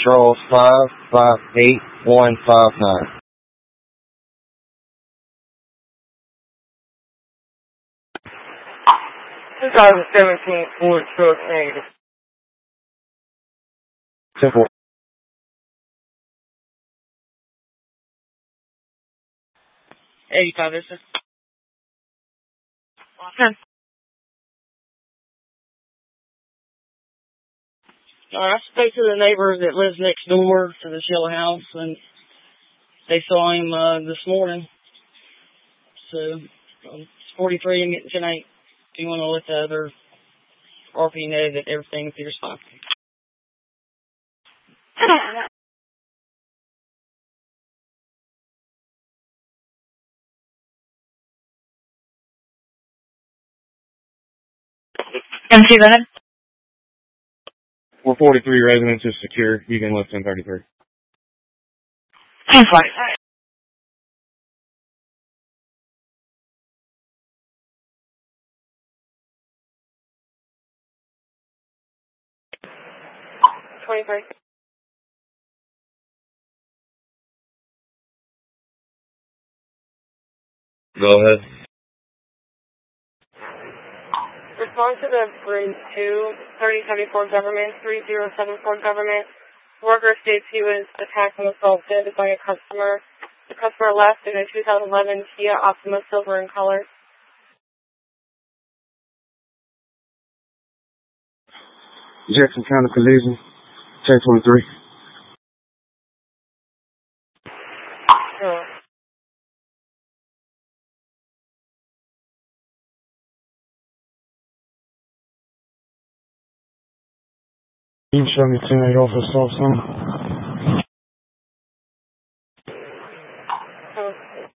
Charles 558-159. 2017 Ford truck negative. 10-4. 85, this is. Okay. I spoke to the neighbor that lives next door to this yellow house, and they saw him this morning. So, it's 43 and getting 10-8. If you want to let the other RP know that everything appears fine. MC Leonard? 443 residence is secure. You can lift 1033. 10-4. 23. Go ahead. Respond to the Bridge 2, 3074 Government, 3074 Government. Worker states he was attacked and assaulted by a customer. The customer left in a 2011 Kia Optima silver in color. Jackson County Collision, 1023. You can show me 10-8 off the stop sign.